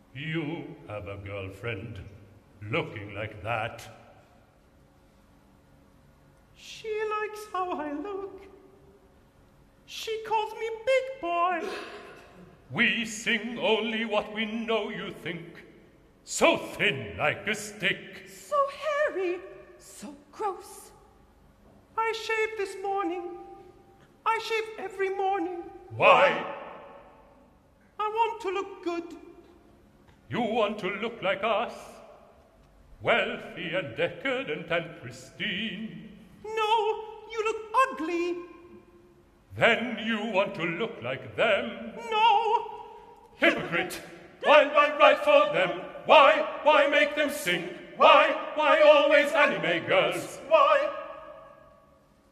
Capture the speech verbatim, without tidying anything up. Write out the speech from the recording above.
You have a girlfriend looking like that. She likes how I look. She calls me big boy. We sing only what we know you think. So thin like a stick. So hairy, so gross. I shaved this morning. I shave every morning. Why? I want to look good. You want to look like us? Wealthy and decadent and pristine. No, you look ugly. Then you want to look like them? No. Hypocrite! Why, why write for them? Why, why make them sing? Why, why always anime girls? Why?